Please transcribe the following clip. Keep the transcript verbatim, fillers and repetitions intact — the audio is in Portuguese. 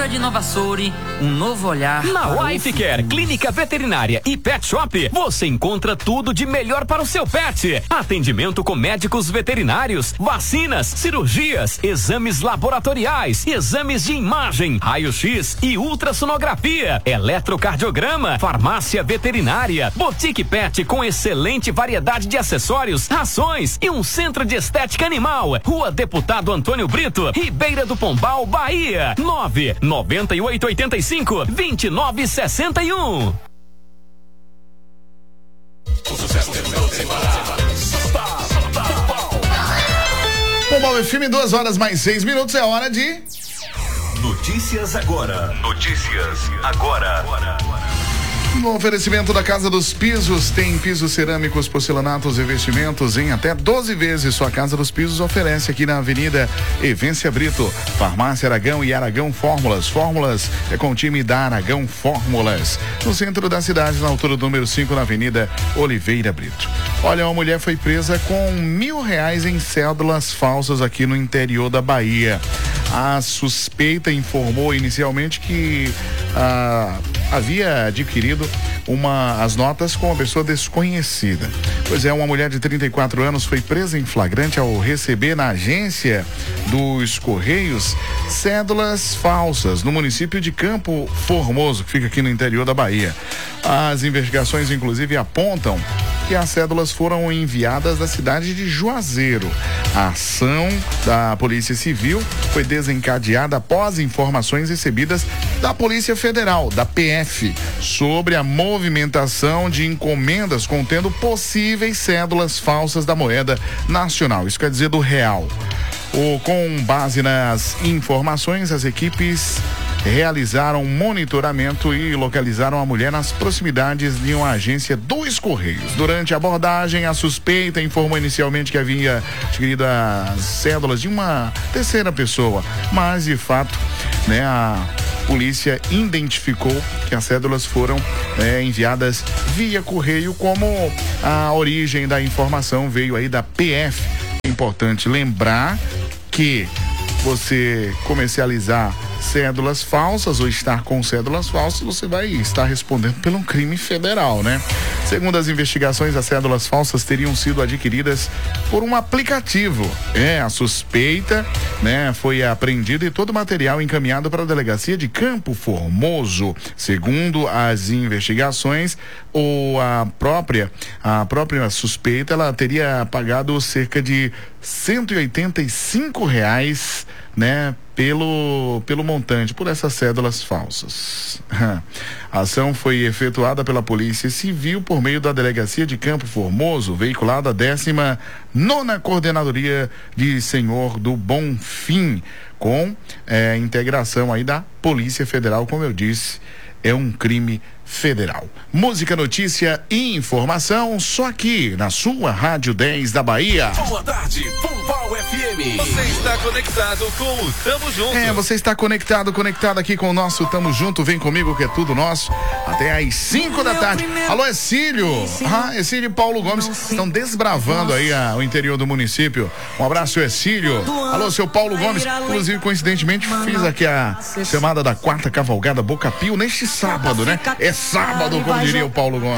mistura de Nova Sori, um novo olhar. Na Life Care, clínica veterinária e pet shop, você encontra tudo de melhor para o seu pet. Atendimento com médicos veterinários, vacinas, cirurgias, exames laboratoriais, exames de imagem, raio-x e ultrassonografia, eletrocardiograma, farmácia veterinária, boutique pet com excelente variedade de acessórios, rações e um centro de estética animal. Rua Deputado Antônio Brito, Ribeira do Pombal, Bahia. nove nove oito oito cinco, dois nove seis um. Pombal F M, duas horas mais seis minutos, é hora de Notícias agora. Notícias agora. No oferecimento da Casa dos Pisos, tem pisos cerâmicos, porcelanatos, revestimentos em até doze vezes. Sua Casa dos Pisos oferece aqui na Avenida Evência Brito, Farmácia Aragão e Aragão Fórmulas. Fórmulas é com o time da Aragão Fórmulas. No centro da cidade, na altura do número cinco, na Avenida Oliveira Brito. Olha, uma mulher foi presa com mil reais em cédulas falsas aqui no interior da Bahia. A suspeita informou inicialmente que ah, havia adquirido uma, as notas com uma pessoa desconhecida. Pois é, uma mulher de trinta e quatro anos foi presa em flagrante ao receber na agência dos Correios cédulas falsas no município de Campo Formoso, que fica aqui no interior da Bahia. As investigações, inclusive, apontam que as cédulas foram enviadas da cidade de Juazeiro. A ação da Polícia Civil foi desencadeada após informações recebidas da Polícia Federal, da P F, sobre a movimentação de encomendas contendo possíveis cédulas falsas da moeda nacional, isso quer dizer do real. O, com base nas informações, as equipes realizaram monitoramento e localizaram a mulher nas proximidades de uma agência dos Correios. Durante a abordagem, a suspeita informou inicialmente que havia adquirido as cédulas de uma terceira pessoa, mas de fato, né, a polícia identificou que as cédulas foram é, enviadas via correio, como a origem da informação veio aí da P F. É importante lembrar que você comercializar cédulas falsas ou estar com cédulas falsas, você vai estar respondendo por um crime federal, né? Segundo as investigações, as cédulas falsas teriam sido adquiridas por um aplicativo. É, a suspeita, né, foi apreendida e todo o material encaminhado para a delegacia de Campo Formoso. Segundo as investigações, ou a própria, a própria suspeita, ela teria pagado cerca de cento e oitenta e cinco reais, né, pelo, pelo montante, por essas cédulas falsas. A ação foi efetuada pela Polícia Civil por meio da Delegacia de Campo Formoso, veiculada a décima nona Coordenadoria de Senhor do Bonfim, com é, integração aí da Polícia Federal, como eu disse, é um crime federal. Música, notícia e informação só aqui na sua Rádio dez da Bahia. Boa tarde, Pombal F M. Você está conectado com o Tamo Junto. É, você está conectado, conectado aqui com o nosso Tamo Junto. Vem comigo que é tudo nosso. Até às cinco da tarde. Alô, Exílio. Ah, Exílio e Paulo Gomes estão desbravando aí a, o interior do município. Um abraço, Exílio. Alô, seu Paulo Gomes. Inclusive, coincidentemente, fiz aqui a chamada da quarta cavalgada Boca Pio neste sábado, né? É sábado, como diria o Paulo Gomes.